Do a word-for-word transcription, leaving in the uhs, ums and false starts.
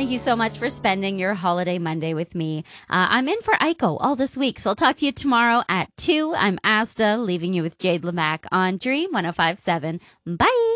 Thank you so much for spending your holiday Monday with me. Uh, I'm in for Aiko all this week, so I'll talk to you tomorrow at two. I'm Asta, leaving you with Jade Lamack on Dream one oh five point seven. Bye.